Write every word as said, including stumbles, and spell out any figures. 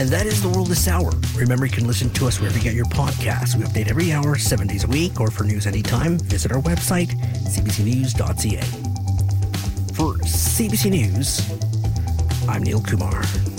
And that is The World This Hour. Remember, you can listen to us wherever you get your podcasts. We update every hour, seven days a week, or for news anytime, visit our website, c b c news dot c a. For C B C News, I'm Neil Kumar.